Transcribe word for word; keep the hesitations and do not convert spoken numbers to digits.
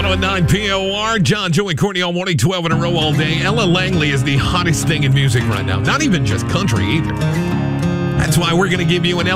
one oh nine P O R, John, Joey, Courtney all morning, twelve in a row all day. Ella Langley is the hottest thing in music right now. Not even just country either. That's why we're going to give you an